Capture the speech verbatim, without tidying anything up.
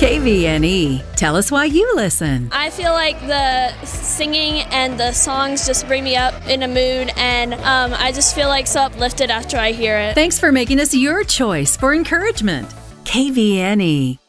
K V N E. Tell us why you listen. I feel like the singing and the songs just bring me up in a mood, and um, I just feel like so uplifted after I hear it. Thanks for making us your choice for encouragement. K V N E.